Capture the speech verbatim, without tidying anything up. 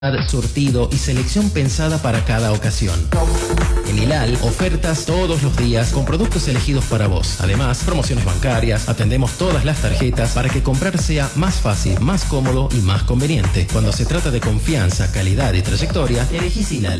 surtido y selección pensada para cada ocasión. En Hilal, ofertas todos los días con productos elegidos para vos. Además, promociones bancarias, atendemos todas las tarjetas para que comprar sea más fácil, más cómodo y más conveniente. Cuando se trata de confianza, calidad y trayectoria, elegís Hilal.